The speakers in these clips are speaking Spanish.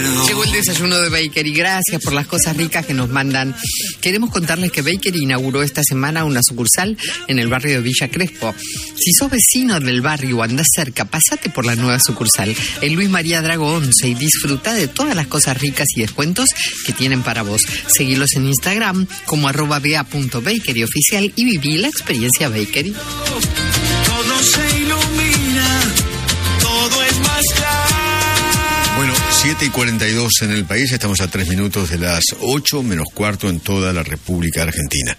Llegó el desayuno de Bakery, gracias por las cosas ricas que nos mandan. Queremos contarles que Bakery inauguró esta semana una sucursal en el barrio de Villa Crespo. Si sos vecino del barrio o andás cerca, pasate por la nueva sucursal en Luis María Drago 11 y disfruta de todas las cosas ricas y descuentos que tienen para vos. Seguilos en Instagram como @ba.bakeryoficial y viví la experiencia Bakery. Todo se ilumina, todo es más claro. Bueno, 7:42 en el país, estamos a 3 minutos de las 8 menos cuarto en toda la República Argentina.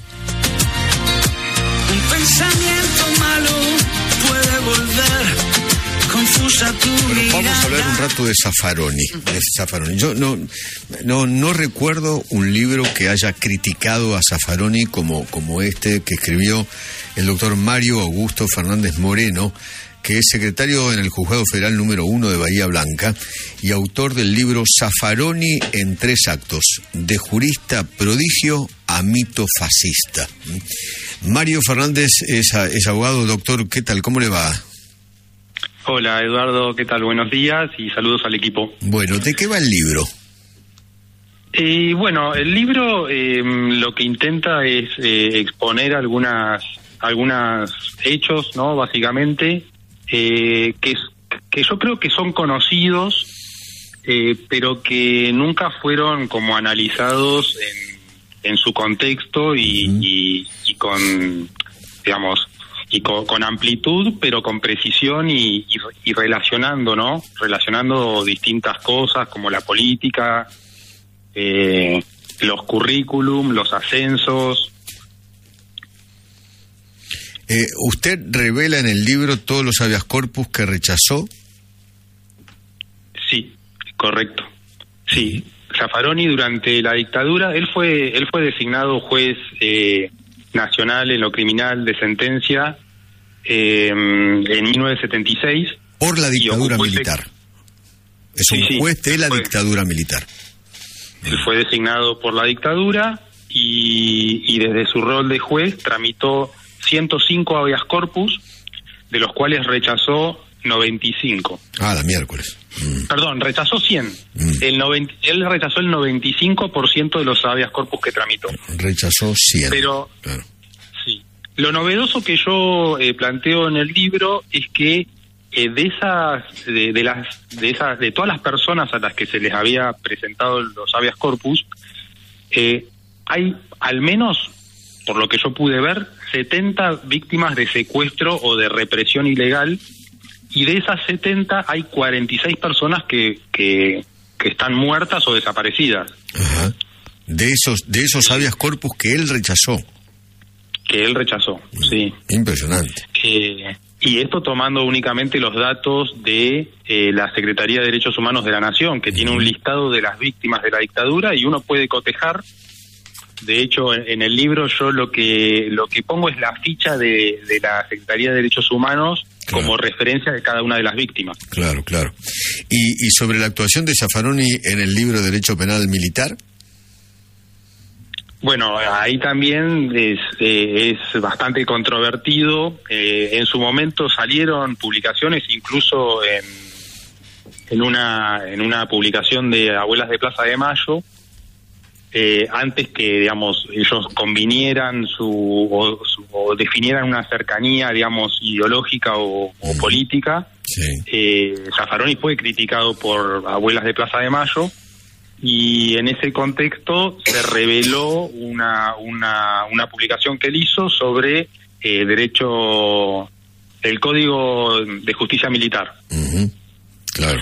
Un pensamiento malo puede volver confusa tu mirada. Vamos a hablar un rato de Zaffaroni. Yo no recuerdo un libro que haya criticado a Zaffaroni como este que escribió el doctor Mario Augusto Fernández Moreno, que es secretario en el Juzgado Federal número 1 de Bahía Blanca y autor del libro Zaffaroni en 3 actos, de jurista prodigio a mito fascista. Mario Fernández es abogado. Doctor, ¿qué tal? ¿Cómo le va? Hola Eduardo, ¿qué tal? Buenos días y saludos al equipo. Bueno, ¿de qué va el libro? Bueno, el libro lo que intenta es exponer algunos hechos, ¿no? Básicamente, que yo creo que son conocidos, pero que nunca fueron como analizados en su contexto y con, digamos, y con amplitud, pero con precisión y relacionando, ¿no? Relacionando distintas cosas como la política, los currículum, los ascensos. ¿Usted revela en el libro todos los habeas corpus que rechazó? Sí, correcto. Sí, Zaffaroni durante la dictadura, él fue designado juez nacional en lo criminal de sentencia en 1976. Por la dictadura militar. Es un juez de la dictadura militar. Él fue designado por la dictadura y desde su rol de juez tramitó 105 habeas corpus, de los cuales rechazó 95. Ah, la miércoles. Perdón, rechazó 100. Él rechazó el 95% de los habeas corpus que tramitó. Rechazó 100. Pero, claro. Sí. Lo novedoso que yo planteo en el libro es que de todas las personas a las que se les había presentado los habeas corpus, hay al menos, por lo que yo pude ver, 70 víctimas de secuestro o de represión ilegal, y de esas 70 hay 46 personas que están muertas o desaparecidas. Ajá. De esos habeas corpus que él rechazó. Sí. Impresionante. Y esto tomando únicamente los datos de la Secretaría de Derechos Humanos de la Nación, que tiene un listado de las víctimas de la dictadura, y uno puede cotejar. De hecho, en el libro yo lo que pongo es la ficha de la Secretaría de Derechos Humanos, claro, como referencia de cada una de las víctimas. Claro. ¿Y sobre la actuación de Zaffaroni en el libro de Derecho Penal Militar? Una ahí también es bastante controvertido. En su momento salieron publicaciones, incluso en una publicación de Abuelas de Plaza de Mayo, antes que, digamos, ellos convinieran o definieran una cercanía, digamos, ideológica o política. Sí. Zaffaroni fue criticado por Abuelas de Plaza de Mayo, y en ese contexto se reveló una publicación que él hizo sobre el Código de Justicia Militar. Uh-huh. Claro.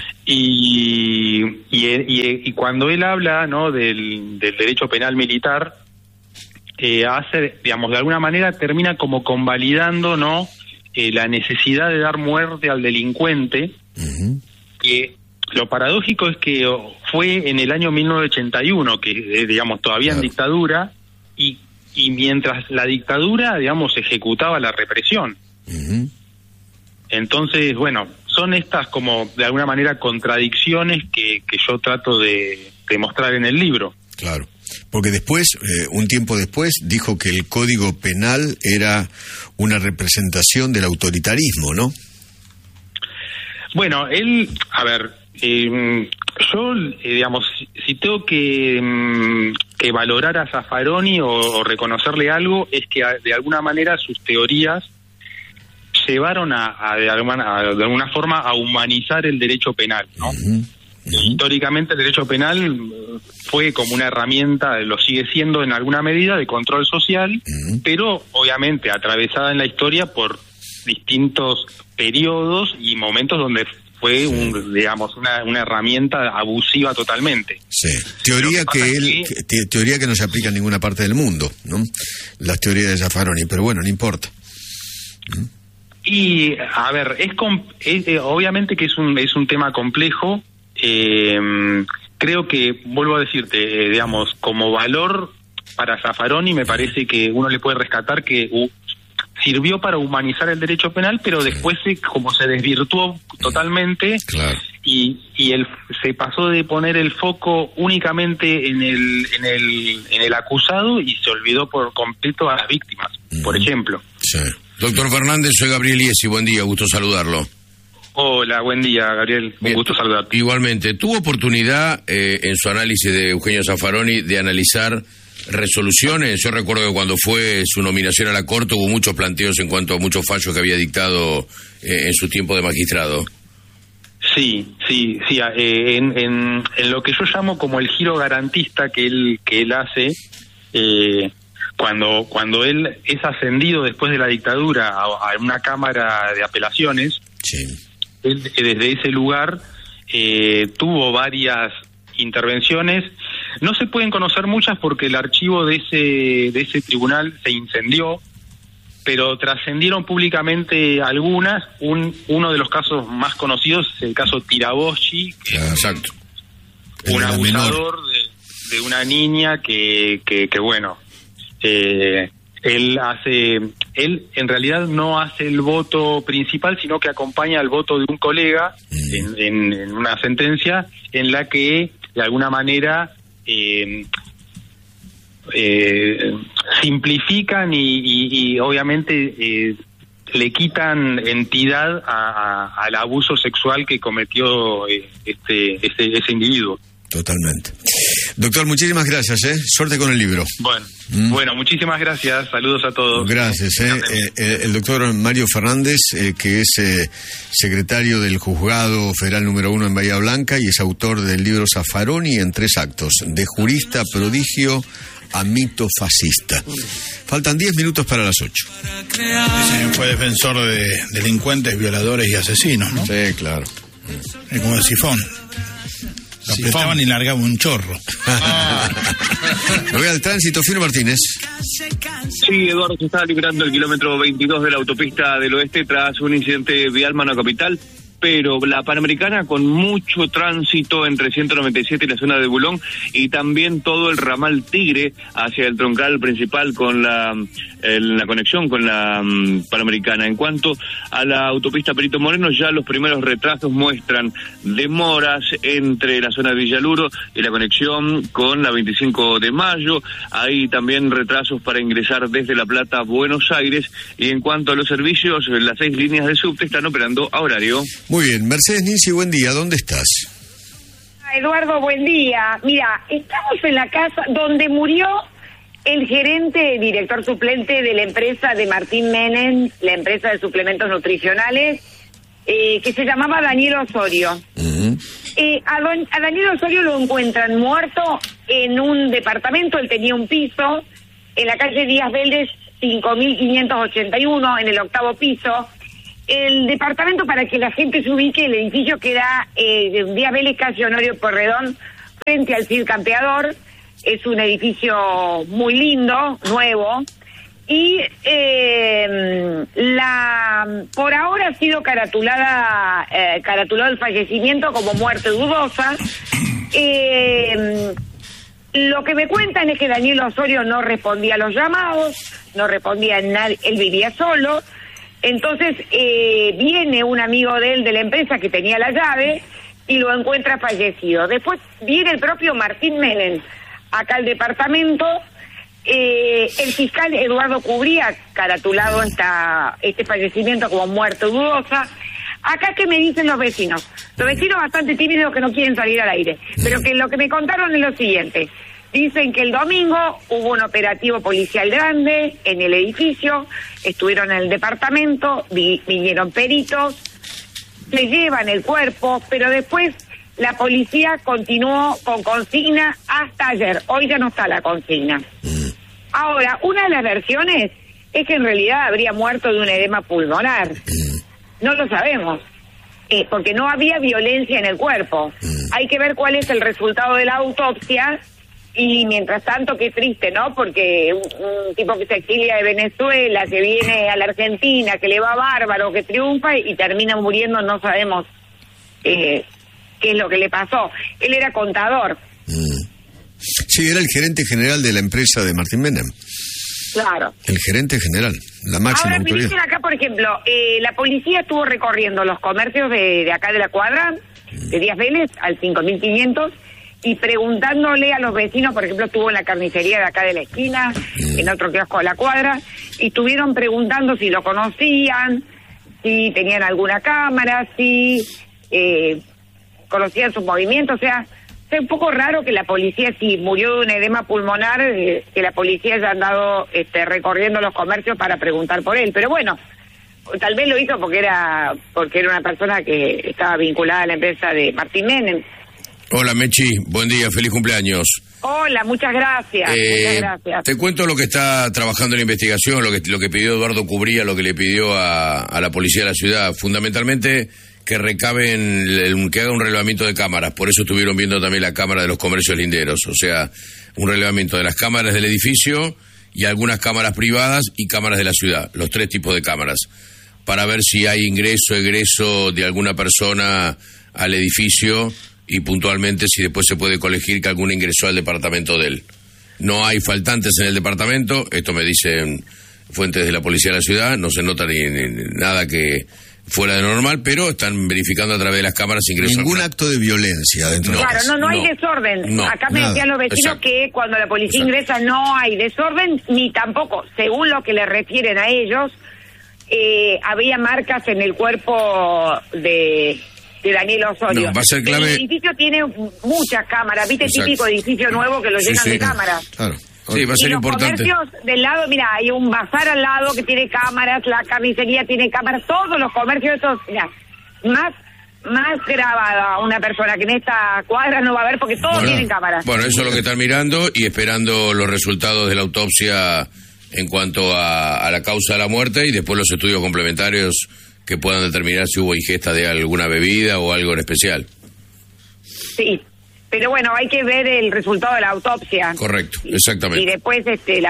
Y cuando él habla, ¿no, del derecho penal militar, hace, digamos, de alguna manera termina como convalidando, ¿no?, la necesidad de dar muerte al delincuente. Uh-huh. Que lo paradójico es que fue en el año 1981, que digamos todavía, claro, en dictadura, y mientras la dictadura, digamos, ejecutaba la represión. Uh-huh. Entonces, bueno, son estas como de alguna manera contradicciones que yo trato de mostrar en el libro. Claro, porque después, un tiempo después, dijo que el Código Penal era una representación del autoritarismo, ¿no? Bueno, él, a ver, yo, digamos, si tengo que valorar a Zaffaroni o reconocerle algo, es que de alguna manera sus teorías llevaron de alguna forma a humanizar el derecho penal, ¿no? Históricamente el derecho penal fue como una herramienta, lo sigue siendo en alguna medida, de control social, pero obviamente atravesada en la historia por distintos periodos y momentos donde fue una herramienta abusiva totalmente. Sí. Teoría que no se aplica en ninguna parte del mundo, ¿no? Las teorías de Zaffaroni, pero bueno, no importa. Y a ver, obviamente que es un tema complejo. Creo que, vuelvo a decirte, digamos, como valor para Zaffaroni me parece que uno le puede rescatar que sirvió para humanizar el derecho penal, pero después como se desvirtuó totalmente, y él se pasó de poner el foco únicamente en el acusado y se olvidó por completo a las víctimas, por ejemplo. Sí. Doctor Fernández, soy Gabriel Iesi, buen día, gusto saludarlo. Hola, buen día, Gabriel. Un gusto saludarte. Igualmente, ¿tuvo oportunidad en su análisis de Eugenio Zaffaroni de analizar resoluciones? Yo recuerdo que cuando fue su nominación a la Corte hubo muchos planteos en cuanto a muchos fallos que había dictado en su tiempo de magistrado. Sí. En lo que yo llamo como el giro garantista que él hace, cuando él es ascendido después de la dictadura a una cámara de apelaciones, él desde ese lugar tuvo varias intervenciones. No se pueden conocer muchas porque el archivo de ese tribunal se incendió, pero trascendieron públicamente algunas. Uno de los casos más conocidos es el caso Tiraboschi, exacto, un abusador de una niña que bueno, él en realidad no hace el voto principal, sino que acompaña al voto de un colega en una sentencia en la que de alguna manera simplifican y obviamente le quitan entidad al abuso sexual que cometió ese individuo. Totalmente. Doctor, muchísimas gracias, suerte con el libro. Bueno, muchísimas gracias, saludos a todos. Gracias. El doctor Mario Fernández, que es secretario del Juzgado Federal número 1 en Bahía Blanca y es autor del libro Zaffaroni en 3 actos, de jurista prodigio a mito fascista. Faltan 10 minutos para las 8. Fue defensor de delincuentes, violadores y asesinos, ¿no? Sí, claro. Es como el sifón. Lo apretaban y largaba un chorro. Me voy al tránsito, Fino Martínez. Sí, Eduardo, se está liberando el kilómetro 22 de la autopista del oeste tras un incidente vial Mano Capital, pero la Panamericana con mucho tránsito entre 197 y la zona de Bulón, y también todo el ramal Tigre hacia el troncal principal con la conexión con la Panamericana. En cuanto a la autopista Perito Moreno, ya los primeros retrasos muestran demoras entre la zona de Villaluro y la conexión con la 25 de Mayo. Hay también retrasos para ingresar desde La Plata a Buenos Aires, y en cuanto a los servicios, las 6 líneas de subte están operando a horario. Muy bien, Mercedes Ninzi, buen día, ¿dónde estás? Eduardo, buen día. Mira, estamos en la casa donde murió el gerente, director suplente de la empresa de Martín Menem, la empresa de suplementos nutricionales, que se llamaba Daniel Osorio. A Daniel Osorio lo encuentran muerto en un departamento. Él tenía un piso en la calle Díaz Vélez 5581, en el 8º piso. El departamento, para que la gente se ubique, el edificio queda de Díaz Vélez, calle Honorio Porredón, frente al CID Campeador. Es un edificio muy lindo, nuevo, y por ahora ha sido caratulado el fallecimiento como muerte dudosa. Lo que me cuentan es que Daniel Osorio no respondía a los llamados, no respondía a nadie, él vivía solo. Entonces viene un amigo de él de la empresa que tenía la llave y lo encuentra fallecido. Después viene el propio Martín Menem acá al departamento. El fiscal Eduardo Cubría caratulado este fallecimiento como muerte dudosa. Acá, ¿qué me dicen los vecinos? Los vecinos bastante tímidos que no quieren salir al aire. Pero que lo que me contaron es lo siguiente. Dicen que el domingo hubo un operativo policial grande en el edificio, estuvieron en el departamento, vinieron peritos, se llevan el cuerpo, pero después la policía continuó con consigna hasta ayer. Hoy ya no está la consigna. Ahora, una de las versiones es que en realidad habría muerto de un edema pulmonar. No lo sabemos, porque no había violencia en el cuerpo. Hay que ver cuál es el resultado de la autopsia. Y mientras tanto, qué triste, ¿no? Porque un tipo que se exilia de Venezuela, que viene a la Argentina, que le va bárbaro, que triunfa y termina muriendo, no sabemos qué es lo que le pasó. Él era contador. Sí, era el gerente general de la empresa de Martín Menem. Claro. El gerente general, la máxima Ahora, autoridad. me dicen acá, por ejemplo, la policía estuvo recorriendo los comercios de acá de la cuadra, de Díaz Vélez, al 5500, y preguntándole a los vecinos, por ejemplo, estuvo en la carnicería de acá de la esquina, en otro kiosco de la cuadra, y estuvieron preguntando si lo conocían, si tenían alguna cámara, si conocían sus movimientos. O sea, es un poco raro que la policía, si murió de un edema pulmonar, que la policía haya andado recorriendo los comercios para preguntar por él. Pero bueno, tal vez lo hizo porque era una persona que estaba vinculada a la empresa de Martín Menem. Hola, Mechi, buen día, feliz cumpleaños. Hola, muchas gracias. Muchas gracias. Te cuento lo que está trabajando en la investigación, lo que pidió Eduardo Cubría, lo que le pidió a la policía de la ciudad. Fundamentalmente, que recaben, que haga un relevamiento de cámaras. Por eso estuvieron viendo también la cámara de los comercios linderos. O sea, un relevamiento de las cámaras del edificio y algunas cámaras privadas y cámaras de la ciudad. Los 3 tipos de cámaras. Para ver si hay ingreso, egreso de alguna persona al edificio y puntualmente si después se puede colegir que alguno ingresó al departamento de él. No hay faltantes en el departamento, esto me dicen fuentes de la policía de la ciudad, no se nota ni nada que fuera de normal, pero están verificando a través de las cámaras ingresos. Ningún acto de violencia dentro de la casa. Claro, no hay desorden. No, acá me decían los vecinos que cuando la policía ingresa no hay desorden, ni tampoco, según lo que le refieren a ellos, había marcas en el cuerpo de Daniel Osorio. No, va a ser clave. El edificio tiene muchas cámaras, ¿viste? Exacto. Típico edificio nuevo que lo llenan de cámaras. Claro. Sí, va a ser importante. Y los comercios del lado, mira, hay un bazar al lado que tiene cámaras, la carnicería tiene cámaras, todos los comercios estos, mira, más grabada una persona que en esta cuadra no va a haber porque todos tienen cámaras. Bueno, eso es lo que están mirando y esperando los resultados de la autopsia en cuanto a la causa de la muerte y después los estudios complementarios que puedan determinar si hubo ingesta de alguna bebida o algo en especial. Sí, pero bueno, hay que ver el resultado de la autopsia. Correcto, exactamente. Y después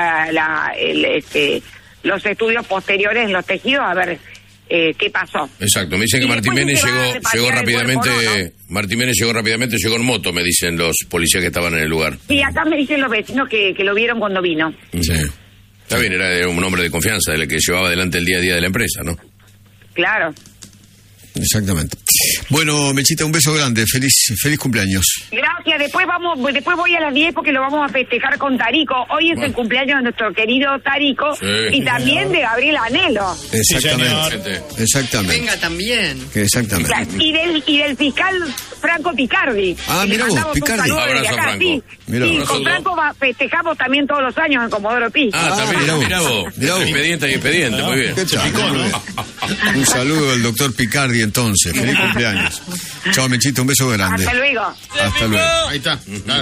los estudios posteriores en los tejidos, a ver qué pasó. Exacto, me dicen que Martín Menem llegó rápidamente, ¿no? Martín Menem llegó rápidamente, llegó en moto, me dicen los policías que estaban en el lugar. Sí, acá me dicen los vecinos que lo vieron cuando vino. Sí. Está bien, era un hombre de confianza, el que llevaba adelante el día a día de la empresa, ¿no? Claro. Exactamente. Bueno, Mechita, un beso grande. Feliz cumpleaños. Gracias. Después voy a las 10 porque lo vamos a festejar con Tarico. Hoy es el cumpleaños de nuestro querido Tarico y también de Gabriel Anhelo. Exactamente. Exactamente. Venga también. Exactamente. Y del fiscal Franco Picardi. Ah, mira vos, Picardi. Abrazo, Franco. Sí, con Franco festejamos también todos los años en Comodoro Pi. También, mirá vos. Expediente y expediente, muy bien. ¿Qué tal? Un saludo al doctor Picardi entonces. Feliz cumpleaños. Chao, Mechita, un beso grande. Hasta luego. Hasta luego. Ahí está.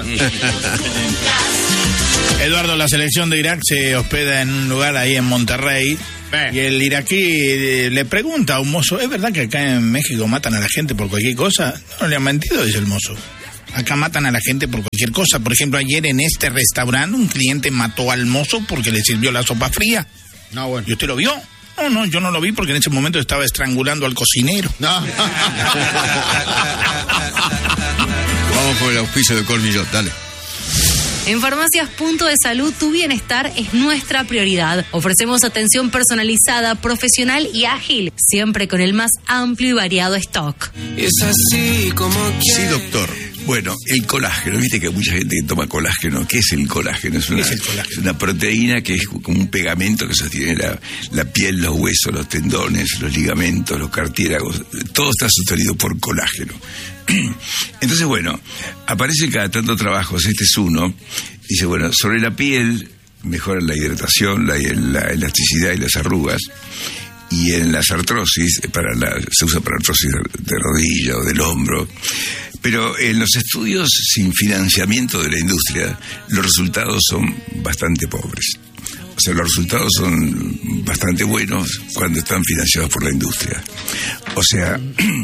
Eduardo, la selección de Irak se hospeda en un lugar ahí en Monterrey. Y el iraquí le pregunta a un mozo, ¿es verdad que acá en México matan a la gente por cualquier cosa? No le han mentido, dice el mozo. Acá matan a la gente por cualquier cosa. Por ejemplo, ayer en este restaurante un cliente mató al mozo porque le sirvió la sopa fría. No, bueno. ¿Y usted lo vio? No, yo no lo vi porque en ese momento estaba estrangulando al cocinero. No. Vamos por el auspicio de Cormillot, dale. En Farmacias Punto de Salud, tu bienestar es nuestra prioridad. Ofrecemos atención personalizada, profesional y ágil, siempre con el más amplio y variado stock. Es así como Sí, doctor. Bueno, el colágeno, viste que hay mucha gente que toma colágeno. ¿Qué es el colágeno? Es una proteína que es como un pegamento que sostiene la piel, los huesos, los tendones, los ligamentos, los cartílagos. Todo está sostenido por colágeno. Entonces, bueno, aparece cada tanto trabajos, este es uno. Dice, bueno, sobre la piel mejora la hidratación, la elasticidad y las arrugas. Y en las artrosis, se usa para artrosis de rodilla o del hombro. Pero en los estudios sin financiamiento de la industria, los resultados son bastante pobres. O sea, los resultados son bastante buenos cuando están financiados por la industria. O sea,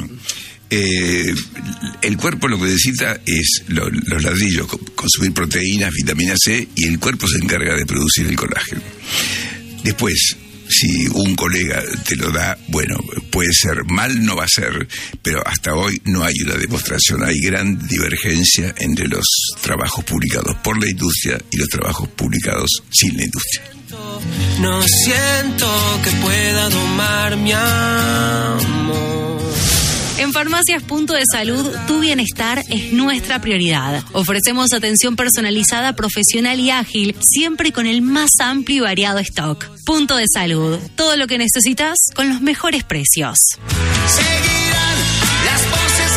el cuerpo lo que necesita es los ladrillos, consumir proteínas, vitamina C, y el cuerpo se encarga de producir el colágeno. Después, si un colega te lo da, bueno, puede ser, mal no va a ser, pero hasta hoy no hay una demostración, hay gran divergencia entre los trabajos publicados por la industria y los trabajos publicados sin la industria. No siento que pueda domar mi amor. En Farmacias Punto de Salud, tu bienestar es nuestra prioridad. Ofrecemos atención personalizada, profesional y ágil, siempre con el más amplio y variado stock. Punto de Salud, todo lo que necesitas con los mejores precios. Seguirán las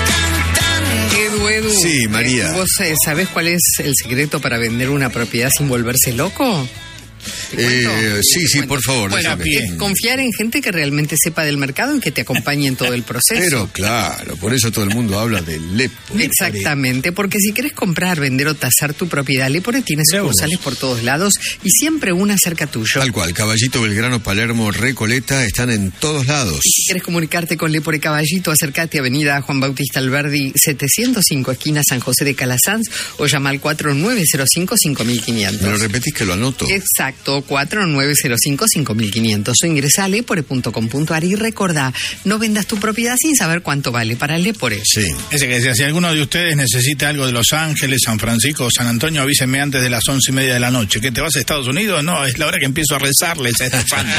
voces cantando. Edu, Sí, María. ¿Vos sabés cuál es el secreto para vender una propiedad sin volverse loco? Sí, por favor. Bueno, déjame. es confiar en gente que realmente sepa del mercado y que te acompañe en todo el proceso. Pero claro, por eso todo el mundo habla de Lepore. Exactamente, porque si querés comprar, vender o tasar tu propiedad, Lepore tiene sucursales por todos lados y siempre una cerca tuyo. Tal cual, Caballito, Belgrano, Palermo, Recoleta, están en todos lados. Y si querés comunicarte con Lepore Caballito, acércate a Avenida Juan Bautista Alberdi 705, esquina San José de Calasanz, o llama al 4905-5500. ¿Me lo repetís que lo anoto? Exacto, 4905-5500, o ingresa a lepore.com.ar y recordá, no vendas tu propiedad sin saber cuánto vale para Lepore. Sí. Ese que decía, si alguno de ustedes necesita algo de Los Ángeles, San Francisco o San Antonio, avísenme antes de las 11:30 de la noche. ¿Qué, te vas a Estados Unidos? No, es la hora que empiezo a rezarles a estos santos.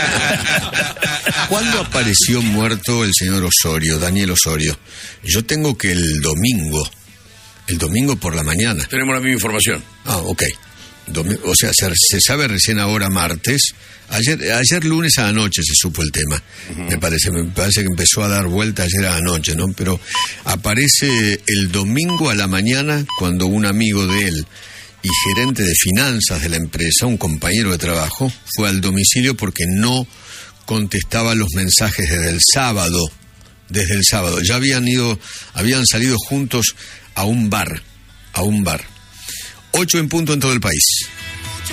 ¿Cuándo apareció muerto el señor Osorio, Daniel Osorio? Yo tengo que el domingo por la mañana. Tenemos la misma información. Ah, ok. O sea, se sabe recién ahora martes. Ayer lunes a la noche se supo el tema. Uh-huh. Me parece que empezó a dar vuelta ayer a la noche, ¿no? Pero aparece el domingo a la mañana cuando un amigo de él y gerente de finanzas de la empresa, un compañero de trabajo, fue al domicilio porque no contestaba los mensajes desde el sábado. Ya habían salido juntos a un bar. 8 en punto en todo el país.